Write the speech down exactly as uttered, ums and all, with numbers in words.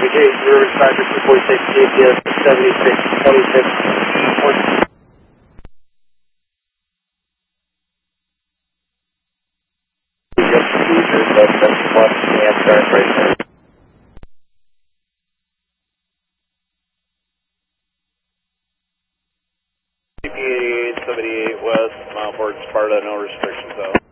communication, River Striker two forty-six, G P S seventy-six twenty-six. Just procedures, that's that's plus and current right now. C P eighty-eight seventy-eight West, Mount Fort Sparta, no restrictions out.